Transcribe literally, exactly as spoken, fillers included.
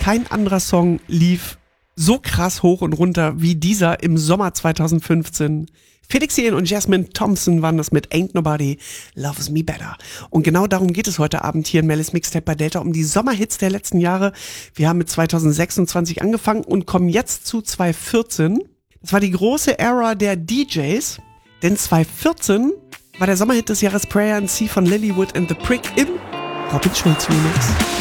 Kein anderer Song lief so krass hoch und runter wie dieser im Sommer zweitausendfünfzehn. Felix Jähn und Jasmine Thompson waren das mit Ain't Nobody Loves Me Better. Und genau darum geht es heute Abend hier in Mellis Mixtape bei Delta, um die Sommerhits der letzten Jahre. Wir haben mit zweitausendsechsundzwanzig angefangen und kommen jetzt zu zweitausendvierzehn. Das war die große Ära der D Js, denn zweitausendvierzehn war der Sommerhit des Jahres Prayer and Sea von Lilywood and the Prick im Robin Schulz Remix.